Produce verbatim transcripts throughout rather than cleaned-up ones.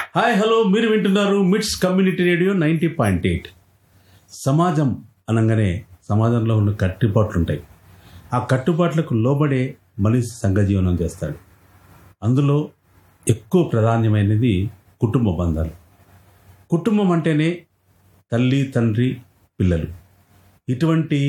Hi hello, మీరు వింటున్నారు మిట్స్ community radio ninety point eight. సమాజం అనగానే సమాజంలో ఉన్న కట్టుబాట్లు ఉంటాయి. ఆ కట్టుబాట్లకు లోబడే మనిషి సంఘజీవనం చేస్తాడు. అందులో ఎక్కువ ప్రాధాన్యమైనది కుటుంబ బంధాలు. కుటుంబం అంటేనే తల్లి, తండ్రి, పిల్లలు. ఇటువంటి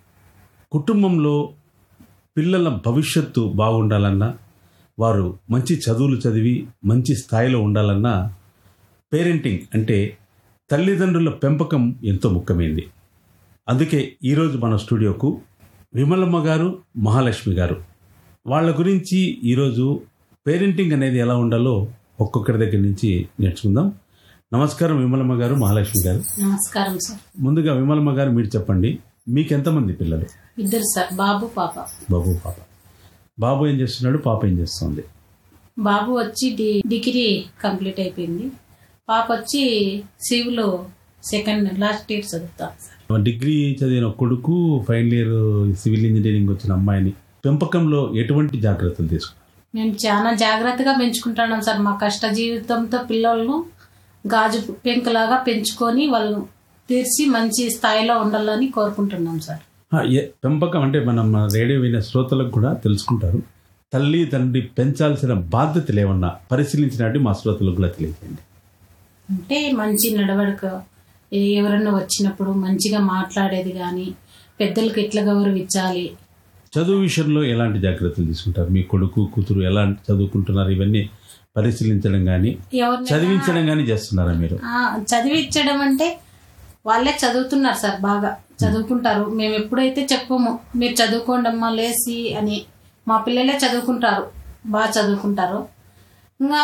కుటుంబంలో పిల్లల భవిష్యత్తు బాగుండాలన్నా, వారు మంచి చదువులు చదివి మంచి స్థాయిలో ఉండాలన్నా పేరెంటింగ్ అంటే తల్లిదండ్రుల పెంపకం ఎంతో ముఖ్యమైనది. అందుకే ఈరోజు మన స్టూడియోకు విమలమ్మ గారు, మహాలక్ష్మి గారు, వాళ్ళ గురించి ఈరోజు పేరెంటింగ్ అనేది ఎలా ఉండాలో ఒక్కొక్కరి దగ్గర నుంచి నేర్చుకుందాం. నమస్కారం విమలమ్మ గారు, మహాలక్ష్మి గారు. నమస్కారం సార్. ముందుగా విమలమ్మ గారు మీరు చెప్పండి, మీకు ఎంతమంది పిల్లలు? ఇద్దరు సార్, బాబు పాప. బాబు పాప. బాబు ఏం చేస్తున్నాడు, పాప ఏం చేస్తుంది? బాబు వచ్చి డి- డిగ్రీ కంప్లీట్ అయిపోయింది. పాప వచ్చి సివిల్ సెకండ్ లాస్ట్ ఇయర్ చదువుతా సార్. డిగ్రీ చదివిన కొడుకు ఫైనల్ ఇయర్ సివిల్ ఇంజనీరింగ్ వచ్చిన అమ్మాయిని పెంపకంలో ఎటువంటి జాగ్రత్తలు తీసుకున్నారు? మేము చాలా జాగ్రత్తగా పెంచుకుంటున్నాం సార్. మా కష్ట జీవితంతో పిల్లలను గాజు పెంకులాగా పెంచుకొని వాళ్ళు తీర్చి మంచి స్థాయిలో ఉండాలని కోరుకుంటున్నాం సార్. ఆ, ఏ- పెంపకం అంటే మనం మన రేడియో వినే శ్రోతలకు కూడా తెలుసుకుంటారు. తల్లి తండ్రి పెంచాల్సిన బాధ్యతలు ఏమన్నా పరిశీలించినట్టు మా శ్రోతలకు కూడా తెలియజేయండి. అంటే మంచి నడవడిక, ఎవరన్నా వచ్చినప్పుడు మంచిగా మాట్లాడేది కానీ, పెద్దలకు ఎట్లా గౌరవించాలి. చదువు విషయంలో ఎలాంటి జాగ్రత్తలు తీసుకుంటారు? మీ కొడుకు కూతురు ఎలా చదువుకుంటున్నారు, ఇవన్నీ పరిశీలించడం కానీ ఎవరినైనా చదివించడం కానీ చేస్తున్నారా మీరు? ఆ, చదివించడం అంటే వాళ్ళే చదువుతున్నారు సార్, బాగా చదువుకుంటారు. మేము ఎప్పుడైతే చెప్పము మీరు చదువుకోండి అమ్మా లేసి అని, మా పిల్లలే చదువుకుంటారు, బాగా చదువుకుంటారు. ఇంకా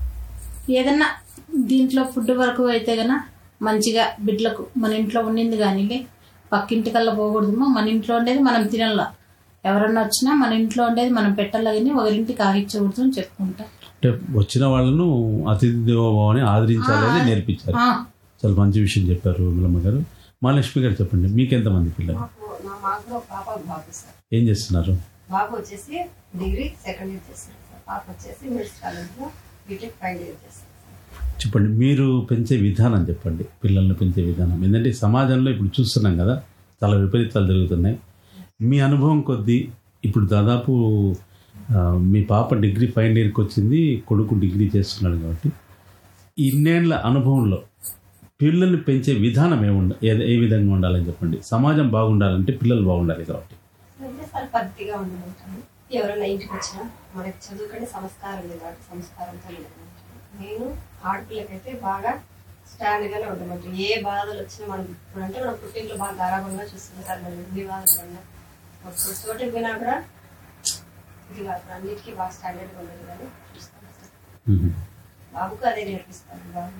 ఏదన్నా దీంట్లో ఫుడ్ వరకు అయితే గన మంచిగా బిడ్డలకు మన ఇంట్లో ఉండింది కానీ పక్కింటికల్లా పోకూడదు, మన ఇంట్లో ఉండేది మనం తినాల. ఎవరన్నా వచ్చినా మన ఇంట్లో ఉండేది మనం పెట్టాల కానీ ఒకరింటికి ఆగించకూడదు అని చెప్పుకుంటాం. అంటే వచ్చిన వాళ్ళను అతిథి దేవోభావాన్ని ఆదరించాలని నేర్పించారు. ఆ, చాలా మంచి విషయం చెప్పారు విమలమ్మ గారు. మహాలక్ష్మి గారు చెప్పండి, మీకు ఎంతమంది పిల్లలు? నా మాకు పాప బాబు సార్. ఏం చేస్తున్నారు? బాబు వచ్చేసి డిగ్రీ సెకండ్ ఇయర్ చేస్తారు సార్. పాప వచ్చేసి మిడ్స్ కాలేజ్లో బీటెక్ ఫైనల్ ఇయర్ చేస్తారు సార్. చెప్పండి, మీరు పెంచే విధానం చెప్పండి, పిల్లల్ని పెంచే విధానం. ఎందుకంటే సమాజంలో ఇప్పుడు చూస్తున్నాం కదా, చాలా విపరీతాలు జరుగుతున్నాయి. మీ అనుభవం కొద్దీ ఇప్పుడు దాదాపు ఆ, మీ పాప డిగ్రీ ఫైనల్ ఇయర్కి వచ్చింది, కొడుకు డిగ్రీ చేస్తున్నాడు. కాబట్టి ఇన్నేళ్ల అనుభవంలో పిల్లల్ని పెంచే విధానం ఏముండ ఏ ఏ విధంగా ఉండాలని చెప్పండి. సమాజం బాగుండాలంటే పిల్లలు బాగుండాలి కాబట్టి అంటే చాలా పద్ధతిగా ఉండమంటాను. ఎవరైనా ఇంటికి వచ్చినా మనకి చదువుకంటే సంస్కారం లేదు కాబట్టి సంస్కారంతో ఉండమంటాను. నేను ఆడపిల్లకైతే బాగా స్టాండ్గానే ఉండమంటాను. ఏ బాధలు వచ్చినా మనం ఇప్పుడు అంటే మనం పుట్టింట్లో బాగా గారాభంగా చూస్తున్నాం సార్. మనం ఎన్ని బాధలు పడినా ఒక చోటుకి పోయినా కూడా ఇది కాదు, అన్నిటికీ బాగా స్టాండర్డ్గా ఉండదు కానీ చూస్తాను సార్. మ్మ్. బాబుకు అదే నేర్పిస్తాను. బాబు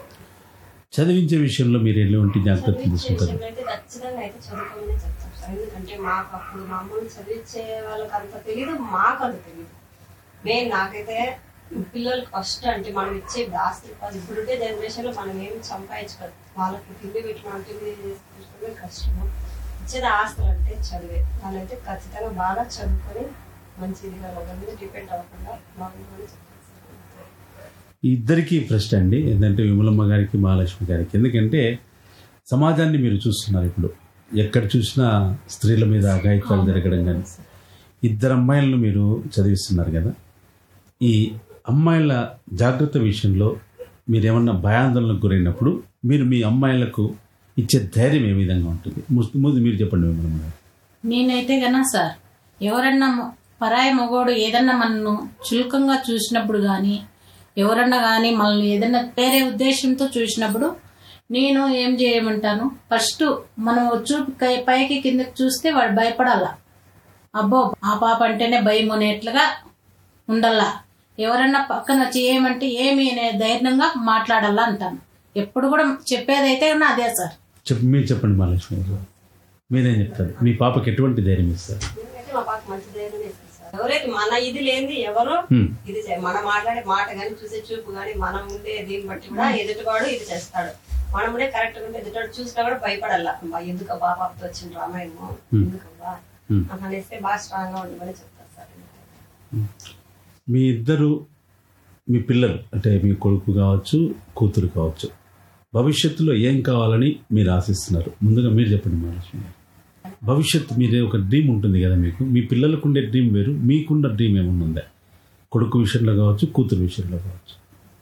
చదివించే విషయంలో మీరు ఎటువంటి జాగ్రత్తలు చదివించే తీసుకుంటారు? విషయంలో అయితే ఖచ్చితంగా అయితే చదువుకోమనే చెప్తాం సార్. ఎందుకంటే మాకు అప్పుడు మా అమ్మని చదివించే వాళ్ళకి అంత తెలియదు, మాకు అంత తెలియదు. మెయిన్ నాకైతే పిల్లలకి ఫస్ట్ అంటే మనం ఇచ్చే ఆస్తి ఇప్పుడుంటే జనరేషన్ లో మనం ఏమి సంపాదించుకోదు. వాళ్ళకి తిండి పెట్టి మనం తిండి చేసుకోవడమే కష్టము. ఇచ్చేది ఆస్తులు అంటే చదివే. వాళ్ళైతే ఖచ్చితంగా బాగా చదువుకొని మంచిదిగా ఒకరి మీద డిపెండ్ అవ్వకుండా బాగుందని చెప్తాను సార్. ఇద్దరికీ ప్రశ్న అండి, ఏంటంటే విమలమ్మ గారికి, మహాలక్ష్మి గారికి. ఎందుకంటే సమాజాన్ని మీరు చూస్తున్నారు, ఇప్పుడు ఎక్కడ చూసినా స్త్రీల మీద అఘాయిత్యాలు జరగడం కానీ. ఇద్దరు అమ్మాయిలను మీరు చదివిస్తున్నారు కదా, ఈ అమ్మాయిల జాగ్రత్త విషయంలో మీరు ఏమన్నా భయాందోళనకు గురైనప్పుడు మీరు మీ అమ్మాయిలకు ఇచ్చే ధైర్యం ఏ విధంగా ఉంటుంది? ముందు ముందు మీరు చెప్పండి విమలమ్మ గారు. నేనైతే గనా సార్, ఎవరన్నా మ- పరాయి మగోడు ఏదన్నా మనను చులకంగా చూసినప్పుడు కానీ, ఎవరన్నా కానీ మనల్ని ఏదన్నా వేరే ఉద్దేశంతో చూసినప్పుడు నేను ఏం చేయమంటాను, ఫస్ట్ మనం చూపు కై- పైకి కిందకి చూస్తే వాడు భయపడాల. అబ్బో ఆ పాప అంటేనే భయం అనేట్లుగా ఉండాలా. ఎవరన్నా పక్కన వచ్చి ఏమంటే ఏమి అనే ధైర్యంగా మాట్లాడాలా అంటాను. ఎప్పుడు కూడా చెప్పేదైతే ఉన్నా అదే సార్. చెప్ప మీరు చెప్పండి మహాలక్ష్మి గారు, మీరేం చెప్తారు? మీ పాపకి ఎటువంటి ధైర్యం ఇస్తారు? నేనైతే మా పాప మంచి ధైర్యం ఇస్తాను సార్. ఎవరైతే మన ఇది లేని ఎవరు హ్మ్. ఇది చే- మనం మాట్లాడే మాట గాని చూసే చూపు గాని మనం ఉండే దీన్ని బట్టి కూడా ఎదుటివాడు ఇది చేస్తాడు. మనం కూడా కరెక్ట్ గా ఉంటే ఎదుటివాడు చూసినా కూడా భయపడాల. అబ్బా ఎందుకబ్బా పాపతో వచ్చిన రామాయణము ఎందుకబ్బా హ్మ్. అనేస్తే బాగా స్ట్రాంగ్ గా ఉండమని చెప్తారు సార్. మీ ఇద్దరు మీ పిల్లలు అంటే మీ కొడుకు కావచ్చు, కూతురు కావచ్చు, భవిష్యత్తులో ఏం కావాలని మీరు ఆశిస్తున్నారు? ముందుగా మీరు చెప్పండి మహాలక్ష్మి గారు. భవిష్యత్తు మీరే ఒక డ్రీమ్ ఉంటుంది కదా మీకు, మీ పిల్లలకు ఉండే డ్రీమ్ వేరు, మీకున్న డ్రీమ్ ఏమన్నా ఉందా? కొడుకు విషయంలో కావచ్చు, కూతురు విషయంలో కావచ్చు.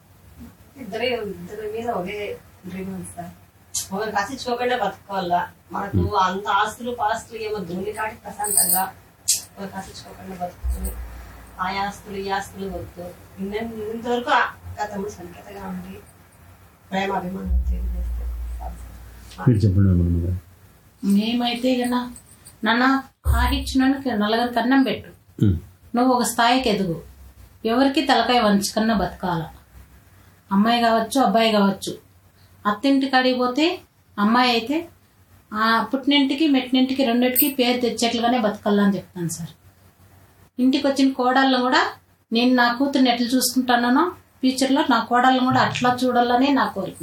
ఇద్దరే ఇద్దరి మీద ఒకే డ్రీమ్ ఉంది సార్. ఒకరు కసించుకోకుండా బతుకోవాలా. మనకు అంత ఆస్తులు పాస్తులు ఏమో దున్ని కాటి ప్రశాంతంగా ఒకరు కసించుకోకుండా బతుకుతుంది. ఆ ఆస్తులు ఈ ఆస్తులు వద్దు. ఇంతవరకు గతంలో సంకేతగా ఉండి ప్రేమ అభిమానం తెలియజేస్తే మీరు చెప్పండి మేమన్న గారు. మేమైతే కన్నా నాన్న ఆహిచ్చినానికి నలుగురికి అన్నం పెట్టు, ఉమ్, నువ్వు ఒక స్థాయికి ఎదుగు, ఎవరికి తలకాయ వంచుకన్నా బతకాల. అమ్మాయి కావచ్చు అబ్బాయి కావచ్చు. అత్తింటికి అడిగిపోతే అమ్మాయి అయితే ఆ పుట్టినింటికి మెట్టినింటికి రెండింటికి పేరు తెచ్చేట్లుగానే బతకాలని అని చెప్తాను సార్. ఇంటికి వచ్చిన కోడళ్ళను కూడా నేను నా కూతుర్ని ఎట్లా చూసుకుంటానో ఫ్యూచర్లో నా కోడళ్ళను కూడా అట్లా చూడాలనే నా కోరిక.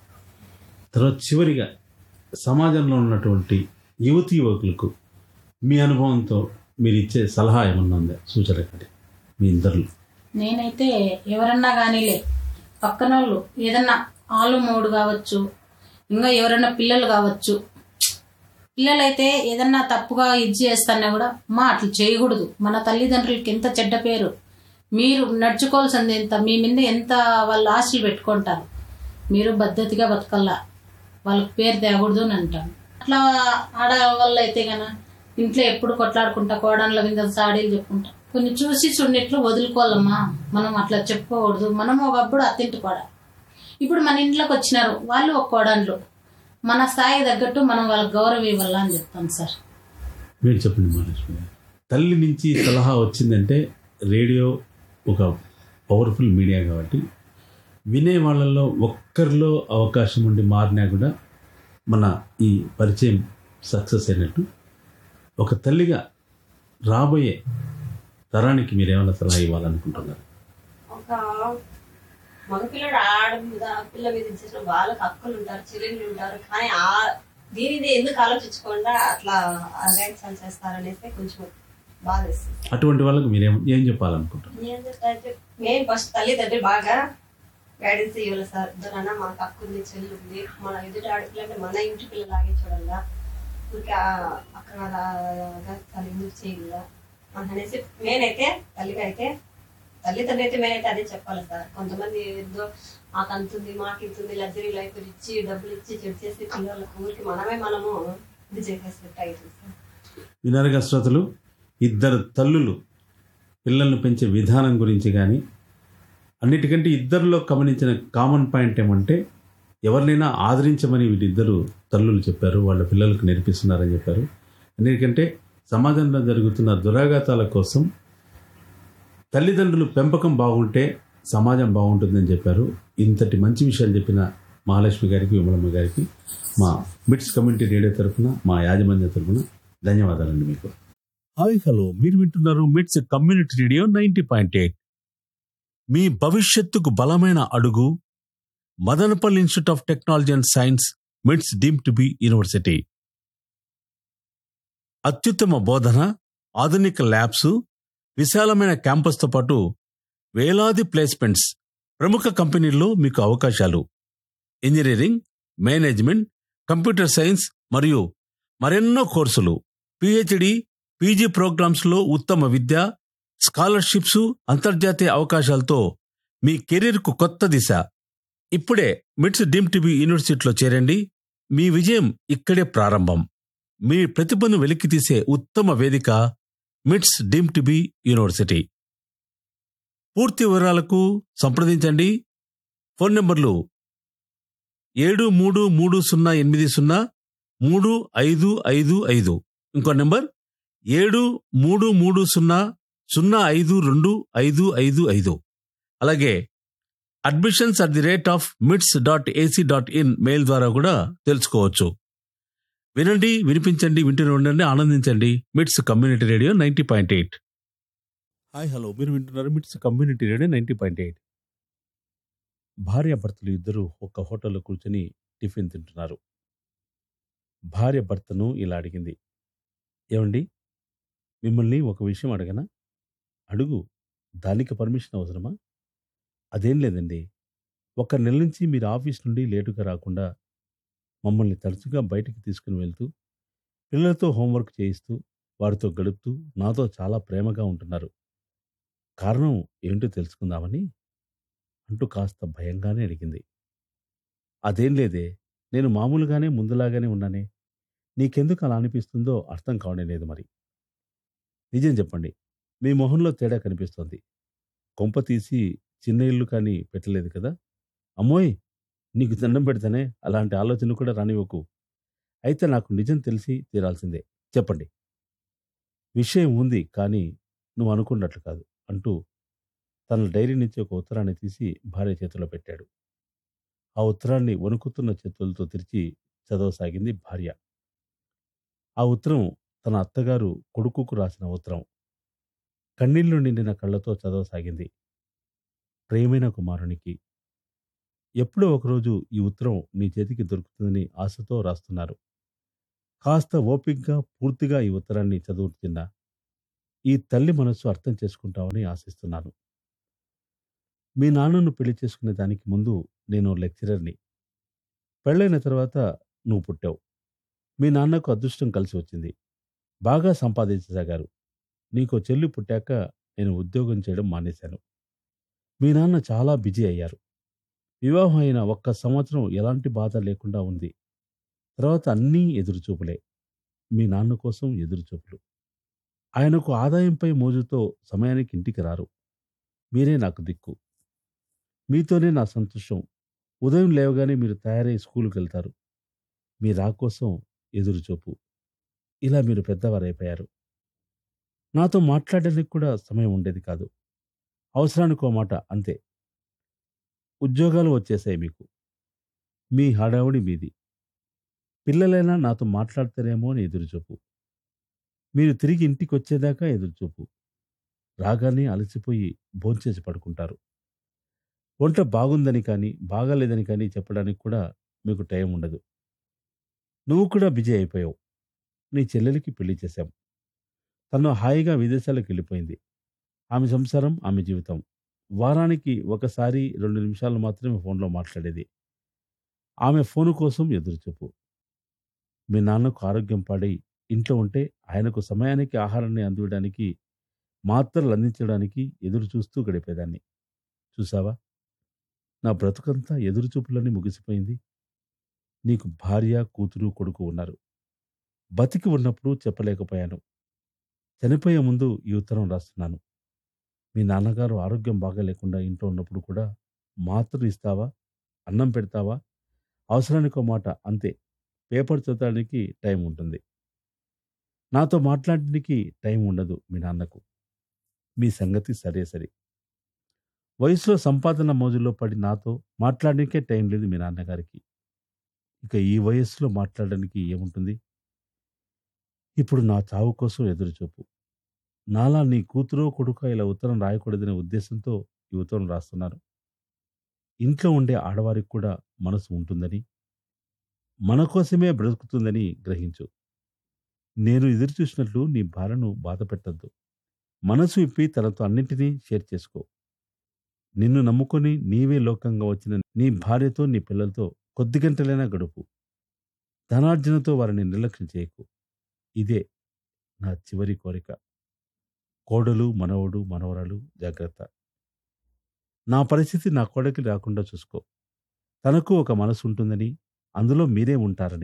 తర్వాత చివరిగా సమాజంలో ఉన్నటువంటి యువతి యువకులకు మీ అనుభవంతో మీరు ఇచ్చే సలహా ఏమన్నా ఉందా, సూచన కంటే మీ ఇద్దరు? నేనైతే ఎవరన్నా కానీలే పక్కన వాళ్ళు ఏదన్నా ఆలు మూడు కావచ్చు, ఇంకా ఎవరైనా పిల్లలు కావచ్చు, పిల్లలైతే ఏదన్నా తప్పుగా ఇది చేస్తానా కూడా మా అట్లా చేయకూడదు, మన తల్లిదండ్రులకి ఎంత చెడ్డ పేరు, మీరు నడుచుకోవాల్సింది ఎంత, మీ మీద ఎంత వాళ్ళు ఆశలు పెట్టుకుంటారు, మీరు పద్ధతిగా బతకల్లా, వాళ్ళకి పేరు తేకూడదు అని అంటాను. అట్లా ఆడవాళ్ళు అయితే గన ఇంట్లో ఎప్పుడు కొట్లాడుకుంటా కోడళ్ళ మీద సాడీలు చెప్పుకుంటా కొన్ని చూసి చూడట్లు వదులుకోవాలమ్మా. మనం అట్లా చెప్పుకోకూడదు. మనం ఒకప్పుడు అత్తింటి కోడ, ఇప్పుడు మన ఇంట్లోకి వచ్చినారు వాళ్ళు ఒక కోడళ్ళు, మన స్థాయి తగ్గట్టు మనం వాళ్ళకి గౌరవం ఇవ్వాలా అని చెప్తాను సార్. మీరు చెప్పండి మహాలక్ష్మి గారు. తల్లి నుంచి సలహా వచ్చిందంటే రేడియో ఒక పవర్ఫుల్ మీడియా కాబట్టి వినే వాళ్ళల్లో ఒక్కరిలో అవకాశం ఉండి మారినా కూడా మన ఈ పరిచయం సక్సెస్ అయినట్టు. ఒక తల్లిగా రాబోయే తరానికి మీరు ఏమైనా సలహా ఇవ్వాలనుకుంటున్నారు? ఒక మగపిల్లడు ఆడ మీద పిల్ల మీద చేసిన వాళ్ళకి అక్కలు ఉంటారు, చెల్లెళ్ళు ఉంటారు, కానీ ఆ దీనిది ఎందుకు ఆలోచించకుండా అట్లా అగాయిత్యాలు చేస్తారనేసి కొంచెం బాధ వేస్తుంది. అటువంటి వాళ్ళకి మీరేం ఏం చెప్పాలనుకుంటున్నారు? ఏం చెప్తారంటే మేము ఫస్ట్ తల్లిదండ్రులు బాగా గైడెన్స్ ఇవ్వాలి సార్. ఇద్దరన్నా మనకు అక్క ఉంది, చెల్లి ఉంది, మన ఎదుటి ఆడపిల్ల అంటే మన ఇంటి పిల్లలాగే చూడాలా, ఇంకా అక్కడ తల్లి ఎందుకు చేయాల అనేసి నేనైతే తల్లిగా అయితే తల్లిదండ్రులు అయితే మేనైతే అదే చెప్పాలి సార్. కొంతమంది ఏదో మాకు అంతుంది మాకు ఇంతుంది లగ్జరీ లైఫ్ ఇచ్చి డబ్బులు ఇచ్చి చెడు చేసి పిల్లలకు ఊరికి మనమే మనము ఇది చేసేసినట్టు అవుతుంది సార్. వినరుగా శ్రోతలు, ఇద్దరు తల్లులు పిల్లల్ని పెంచే విధానం గురించి కానీ అన్నిటికంటే ఇద్దరిలో గమనించిన కామన్ పాయింట్ ఏమంటే ఎవరినైనా ఆదరించమని వీళ్ళిద్దరు తల్లులు చెప్పారు, వాళ్ళ పిల్లలకు నేర్పిస్తున్నారని చెప్పారు. ఎందుకంటే సమాజంలో జరుగుతున్న దురాఘాతాల కోసం తల్లిదండ్రులు పెంపకం బాగుంటే సమాజం బాగుంటుందని చెప్పారు. ఇంతటి మంచి విషయాలు చెప్పిన మహాలక్ష్మి గారికి, విమలమ్మ గారికి మా మిట్స్ కమ్యూనిటీ రేడియో తరఫున, మా యాజమాన్య తరఫున ధన్యవాదాలండి మీకు. హాయ్ హలో, మీరు వింటున్నారు మిట్స్ community radio ninety point eight. మీ భవిష్యత్తుకు బలమైన అడుగు Madanapalle institute of technology and science, మిట్స్ డీమ్డ్ టు బి యూనివర్సిటీ. అత్యుత్తమ బోధన, ఆధునిక ల్యాబ్స్, విశాలమైన క్యాంపస్తో పాటు వేలాది ప్లేస్మెంట్స్, ప్రముఖ కంపెనీల్లో మీకు అవకాశాలు. ఇంజనీరింగ్, మేనేజ్మెంట్, కంప్యూటర్ సైన్స్ మరియు మరెన్నో కోర్సులు, పిహెచ్డి, పీజీ ప్రోగ్రామ్స్లో ఉత్తమ విద్య, స్కాలర్షిప్స్, అంతర్జాతీయ అవకాశాలతో మీ కెరీర్కు కొత్త దిశ. ఇప్పుడే మిట్స్ డీమ్డ్ టు బి యూనివర్సిటీలో చేరండి. మీ విజయం ఇక్కడే ప్రారంభం. మీ ప్రతిభను వెలికితీసే ఉత్తమ వేదిక మిట్స్ డీమ్డ్ టు బి యూనివర్సిటీ. పూర్తి వివరాలకు సంప్రదించండి. ఫోన్ నంబర్లు ఏడు మూడు మూడు సున్నా ఎనిమిది సున్నా మూడు ఐదు ఐదు ఐదు, ఇంకో నెంబర్ ఏడు మూడు మూడు సున్నా సున్నా ఐదు రెండు ఐదు ఐదు ఐదు. అలాగే admissions at the rate of మిట్స్ dot AC dot in mail ద్వారా కూడా తెలుసుకోవచ్చు. వినండి, వినిపించండి, వింటూనే ఉండండి, ఆనందించండి. మిట్స్ community radio ninety point eight. Hi hello, మీరు వింటున్నారు మిట్స్ community radio ninety point eight. భార్యాభర్తలు ఇద్దరు ఒక హోటల్లో కూర్చొని టిఫిన్ తింటున్నారు. భార్య భర్తను ఇలా అడిగింది, ఏమండి మిమ్మల్ని ఒక విషయం అడగనా? అడుగు, దానికి పర్మిషన్ అవసరమా? అదేం లేదండి. ఒక నెల నుంచి మీరు ఆఫీస్ నుండి లేటుగా రాకుండా మమ్మల్ని తరచుగా బయటికి తీసుకుని వెళ్తూ, పిల్లలతో హోంవర్క్ చేయిస్తూ, వారితో గడుపుతూ, నాతో చాలా ప్రేమగా ఉంటున్నారు. కారణం ఏంటో తెలుసుకుందామని అంటూ కాస్త భయంగానే అడిగింది. అదేం లేదే. నేను మామూలుగానే ముందులాగానే ఉన్నానే. నీకెందుకు అలా అనిపిస్తుందో అర్థం కావడం లేదు మరి. నిజం చెప్పండి. మీ మొహంలో తేడా కనిపిస్తోంది. కొంప తీసి చిన్న ఇల్లు కానీ పెట్టలేదు కదా? అమ్మోయ్! నీకు దండం పెడతానే అలాంటి ఆలోచన కూడా రానివ్వకు. అయితే నాకు నిజం తెలిసి తీరాల్సిందే. చెప్పండి. విషయం ఉంది కానీ నువ్వు అనుకున్నట్లు కాదు అంటూ తన డైరీ నుంచి ఒక ఉత్తరాన్ని తీసి భార్య చేతిలో పెట్టాడు. ఆ ఉత్తరాన్ని వణుకుతున్న చేతులతో తెరిచి చదవసాగింది భార్య. ఆ ఉత్తరం తన అత్తగారు కొడుకుకు రాసిన ఉత్తరం. కన్నీళ్లు నిండిన కళ్ళతో చదవసాగింది. ప్రియమైన కుమారునికి, ఎప్పుడో ఒకరోజు ఈ ఉత్తరం నీ చేతికి దొరుకుతుందని ఆశతో రాస్తున్నారు. కాస్త ఓపిగ్గా పూర్తిగా ఈ ఉత్తరాన్ని చదువుతున్నా ఈ తల్లి మనస్సు అర్థం చేసుకుంటావని ఆశిస్తున్నాను. మీ నాన్నను పెళ్లి చేసుకునే దానికి ముందు నేను లెక్చరర్ని. పెళ్ళైన తర్వాత నువ్వు పుట్టావు. మీ నాన్నకు అదృష్టం కలిసి వచ్చింది. బాగా సంపాదించసాగారు. నీకో చెల్లి పుట్టాక నేను ఉద్యోగం చేయడం మానేశాను. మీ నాన్న చాలా బిజీ అయ్యారు. వివాహం అయిన ఒక్క సంవత్సరం ఎలాంటి బాధ లేకుండా ఉంది. తర్వాత అన్నీ ఎదురుచూపులే. మీ నాన్న కోసం ఎదురుచూపులు. ఆయనకు ఆదాయంపై మోజుతో సమయానికి ఇంటికి రారు. మీరే నాకు దిక్కు. మీతోనే నా సంతోషం. ఉదయం లేవగానే మీరు తయారై స్కూలుకి వెళ్తారు. మీ రాకోసం ఎదురుచూపు. ఇలా మీరు పెద్దవారైపోయారు. నాతో మాట్లాడడానికి కూడా సమయం ఉండేది కాదు. అవసరానికో మాట అంతే. ఉద్యోగాలు వచ్చేసాయి మీకు. మీ హడావుడి మీది. పిల్లలైనా నాతో మాట్లాడతారేమో అని ఎదురుచూపు. మీరు తిరిగి ఇంటికి వచ్చేదాకా ఎదురుచూపు. రాగానే అలసిపోయి భోంచేసి పడుకుంటారు. వంట బాగుందని కానీ బాగాలేదని కానీ చెప్పడానికి కూడా మీకు టైం ఉండదు. నువ్వు కూడా బిజీ అయిపోయావు. నీ చెల్లెలికి పెళ్లి చేశాం. తను హాయిగా విదేశాలకు వెళ్ళిపోయింది. ఆమె సంసారం, ఆమె జీవితం. వారానికి ఒకసారి రెండు నిమిషాలు మాత్రమే ఫోన్లో మాట్లాడేది. ఆమె ఫోను కోసం ఎదురుచూపు. మీ నాన్నకు ఆరోగ్యం పాడై ఇంట్లో ఉంటే ఆయనకు సమయానికి ఆహారాన్ని అందివ్వడానికి, మాత్రలు అందించడానికి ఎదురు చూస్తూ గడిపేదాన్ని. చూసావా, నా బ్రతుకంతా ఎదురుచూపులని ముగిసిపోయింది. నీకు భార్య, కూతురు, కొడుకు ఉన్నారు. బతికి ఉన్నప్పుడు చెప్పలేకపోయాను. చనిపోయే ముందు ఈ ఉత్తరం రాస్తున్నాను. మీ నాన్నగారు ఆరోగ్యం బాగా లేకుండా ఇంట్లో ఉన్నప్పుడు కూడా మాత్రలు ఇస్తావా, అన్నం పెడతావా, అవసరానికో మాట అంతే. పేపర్ చదవడానికి టైం ఉంటుంది. నాతో మాట్లాడడానికి టైం ఉండదు మీ నాన్నకు. మీ సంగతి సరే సరే. వయసులో సంపాదన మోజులో పడి నాతో మాట్లాడడానికే టైం లేదు మీ నాన్నగారికి. ఇక ఈ వయస్సులో మాట్లాడడానికి ఏముంటుంది? ఇప్పుడు నా చావు కోసం ఎదురుచూపు. నాలా నీ కూతురో కొడుకో ఇలా ఉత్తరం రాయకూడదనే ఉద్దేశంతో ఈ ఉత్తరం రాస్తున్నాను. ఇంట్లో ఉండే ఆడవారికి కూడా మనసు ఉంటుందని, మన కోసమే బ్రతుకుతుందని గ్రహించు. నేను ఎదురు చూసినట్లు నీ భార్యను బాధ పెట్టద్దు. మనసు ఇప్పి తనతో అన్నింటినీ షేర్ చేసుకో. నిన్ను నమ్ముకొని నీవే లోకంగా వచ్చిన నీ భార్యతో, నీ పిల్లలతో కొద్ది గంటలైనా గడుపు. ధనార్జనతో వారిని నిర్లక్ష్యం చేయకు. ఇదే నా చివరి కోరిక. కోడలు, మనవడు, మనవరాలు జాగ్రత్త. నా పరిస్థితి నా కోడలికి రాకుండా చూసుకో. తనకు ఒక మనసు ఉంటుందని, అందులో మీరే ఉంటారని,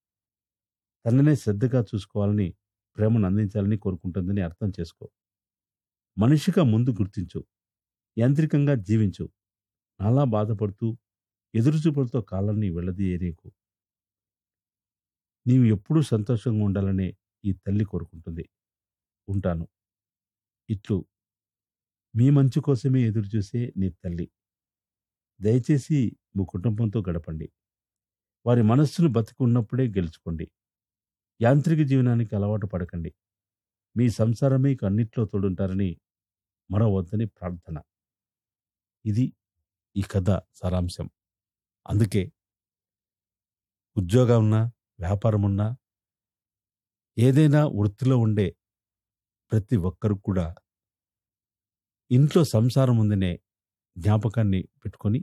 తననే శ్రద్ధగా చూసుకోవాలని, ప్రేమను అందించాలని కోరుకుంటుందని అర్థం చేసుకో. మనిషిగా ముందు గుర్తించు. యాంత్రికంగా జీవించు. నాలా బాధపడుతూ ఎదురుచూపులతో కాలాన్ని వెళ్ళదీయనీకు. నీవు ఎప్పుడూ సంతోషంగా ఉండాలనే ఈ తల్లి కోరుకుంటుంది. ఉంటాను. ఇట్లు మీ మంచి కోసమే ఎదురుచూసే నీ తల్లి. దయచేసి మీ కుటుంబంతో గడపండి. వారి మనస్సును బతికి ఉన్నప్పుడే గెలుచుకోండి. యాంత్రిక జీవనానికి అలవాటు పడకండి. మీ సంసారమే ఇక అన్నిట్లో తోడుంటారని మరవద్దని ప్రార్థన. ఇది ఈ కథ సారాంశం. అందుకే ఉద్యోగం ఉన్నా, వ్యాపారం ఉన్నా, ఏదైనా వృత్తిలో ఉండే ప్రతి ఒక్కరు కూడా ఇంట్లో సంసారం ఉందనే జ్ఞాపకాన్ని పెట్టుకొని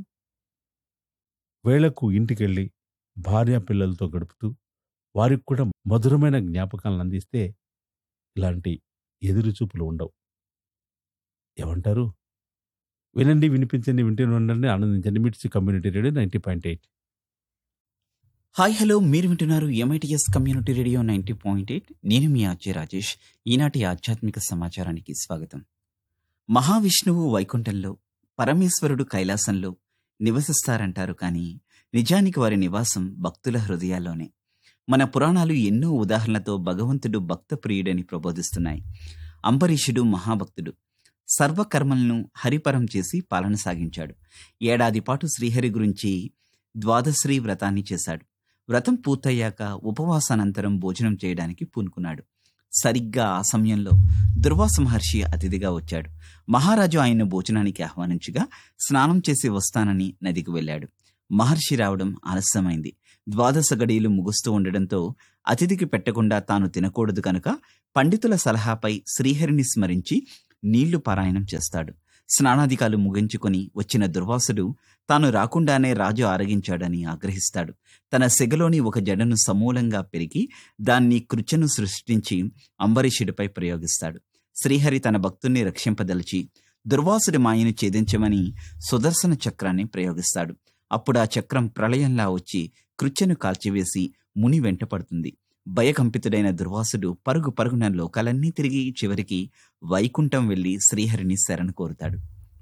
వేళకు ఇంటికెళ్ళి భార్య పిల్లలతో గడుపుతూ వారికి కూడా మధురమైన జ్ఞాపకాలను అందిస్తే ఇలాంటి ఎదురు చూపులు ఉండవు. ఏమంటారు? వినండి, వినిపించండి, వింటూనే ఉండండి, ఆనందించండి. మిట్స్ community radio ninety point eight. Hi hello, మీరు వింటున్నారు MITS community radio ninety point eight. నేను మీ ఆర్జే రాజేష్. ఈనాటి ఆధ్యాత్మిక సమాచారానికి స్వాగతం. మహావిష్ణువు వైకుంఠంలో, పరమేశ్వరుడు కైలాసంలో నివసిస్తారంటారు, కానీ నిజానికి వారి నివాసం భక్తుల హృదయాల్లోనే. మన పురాణాలు ఎన్నో ఉదాహరణలతో భగవంతుడు భక్త ప్రియుడని ప్రబోధిస్తున్నాయి. అంబరీషుడు మహాభక్తుడు. సర్వకర్మలను హరిపరం చేసి పాలన సాగించాడు. ఏడాది పాటు శ్రీహరి గురించి ద్వాదశ్రీ వ్రతాన్ని చేశాడు. వ్రతం పూర్తయ్యాక ఉపవాసానంతరం భోజనం చేయడానికి పూనుకున్నాడు. సరిగ్గా ఆ సమయంలో దుర్వాస మహర్షి అతిథిగా వచ్చాడు. మహారాజు ఆయన్ను భోజనానికి ఆహ్వానించగా స్నానం చేసి వస్తానని నదికి వెళ్ళాడు. మహర్షి రావడం ఆలస్యమైంది. ద్వాదశ గడియలు ముగుస్తూ ఉండడంతో అతిథికి పెట్టకుండా తాను తినకూడదు కనుక పండితుల సలహాపై శ్రీహరిని స్మరించి నీళ్లు పారాయణం చేస్తాడు. స్నానాధికాలు ముగించుకొని వచ్చిన దుర్వాసుడు తాను రాకుండానే రాజు ఆరగించాడని ఆగ్రహిస్తాడు. తన సెగలోని ఒక జడను సమూలంగా పెరిగి దాన్ని కృచ్ఛను సృష్టించి అంబరీషుడిపై ప్రయోగిస్తాడు. శ్రీహరి తన భక్తుణ్ణి రక్షింపదలిచి దుర్వాసుడి మాయను ఛేదించమని సుదర్శన చక్రాన్ని ప్రయోగిస్తాడు. అప్పుడు ఆ చక్రం ప్రళయంలా వచ్చి కృచ్ఛను కాల్చివేసి ముని వెంట పడుతుంది. భయకంపితుడైన దుర్వాసుడు పరుగు పరుగున లోకాలన్నీ తిరిగి చివరికి వైకుంఠం వెళ్లి శ్రీహరిని శరణు కోరుతాడు.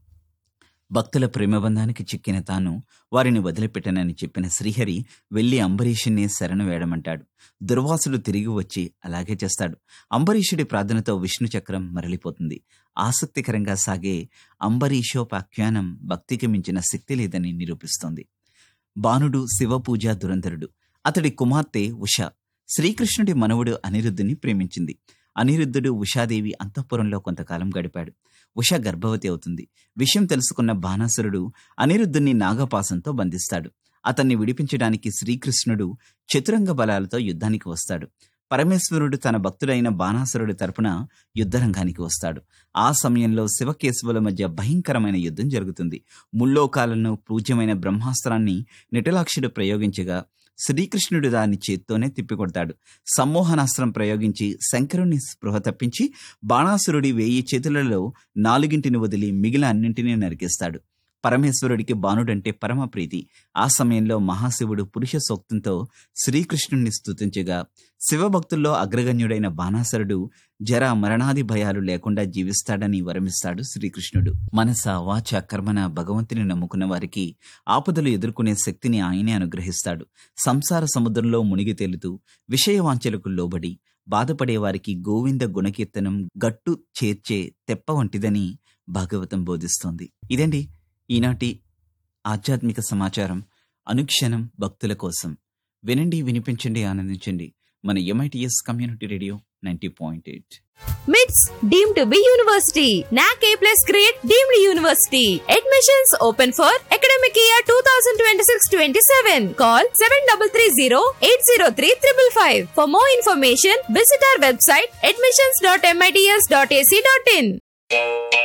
భక్తుల ప్రేమబంధానికి చిక్కిన తాను వారిని వదిలిపెట్టనని చెప్పిన శ్రీహరి వెళ్లి అంబరీషుణ్ణి శరణు వేయడమంటాడు. దుర్వాసుడు తిరిగి వచ్చి అలాగే చేస్తాడు. అంబరీషుడి ప్రార్థనతో విష్ణు చక్రం మరలిపోతుంది. ఆసక్తికరంగా సాగే అంబరీషోపాఖ్యానం భక్తికి మించిన శక్తి లేదని నిరూపిస్తోంది. బాణుడు శివపూజ దురంధరుడు. అతడి కుమార్తె ఉష శ్రీకృష్ణుడి మనవుడు అనిరుద్ధుని ప్రేమించింది. అనిరుద్ధుడు ఉషాదేవి అంతఃపురంలో కొంతకాలం గడిపాడు. ఉష గర్భవతి అవుతుంది. విషయం తెలుసుకున్న బాణాసురుడు అనిరుద్ధుని నాగపాసంతో బంధిస్తాడు. అతన్ని విడిపించడానికి శ్రీకృష్ణుడు చతురంగ బలాలతో యుద్ధానికి వస్తాడు. పరమేశ్వరుడు తన భక్తుడైన బాణాసురుడి తరపున యుద్ధరంగానికి వస్తాడు. ఆ సమయంలో శివకేశవుల మధ్య భయంకరమైన యుద్ధం జరుగుతుంది. ముల్లోకాలను పూజ్యమైన బ్రహ్మాస్త్రాన్ని నిటలాక్షుడు ప్రయోగించగా శ్రీకృష్ణుడు దాన్ని చేత్తోనే తిప్పికొడతాడు. సమ్మోహనాస్త్రం ప్రయోగించి శంకరుని స్పృహ తప్పించి బాణాసురుడి వేయి చేతులలో నాలుగింటిని వదిలి మిగిలిన అన్నింటినీ నరికేస్తాడు. పరమేశ్వరుడికి బాణుడంటే పరమ ప్రీతి. ఆ సమయంలో మహాశివుడు పురుష సూక్తంతో శ్రీకృష్ణుణ్ణి స్తుతించగా శివభక్తుల్లో అగ్రగణ్యుడైన బాణాసురుడు జర మరణాది భయాలు లేకుండా జీవిస్తాడని వరమిస్తాడు శ్రీకృష్ణుడు. మనస వాచ కర్మన భగవంతుని నమ్ముకున్న వారికి ఆపదలు ఎదుర్కొనే శక్తిని ఆయనే అనుగ్రహిస్తాడు. సంసార సముద్రంలో మునిగి తేలుతూ విషయవాంఛలకు లోబడి బాధపడే వారికి గోవింద గుణకీర్తనం గట్టు చేర్చే తెప్ప వంటిదని భాగవతం బోధిస్తోంది. ఇదండి ఈనాటి ఆధ్యాత్మిక సమాచారం. అనుక్షణం భక్తుల కోసం. వినండి, వినిపించండి, ఆనందించండి. మన MITS community radio ninety point eight. మిట్స్ డీమ్డ్ టు బి యూనివర్సిటీ. నాక్ ఏ plus grade deemed university. Admissions open for academic year twenty twenty-six twenty-seven. Call seven three three zero eight zero three five five. For more information, visit our website admissions dot mits dot a c dot in.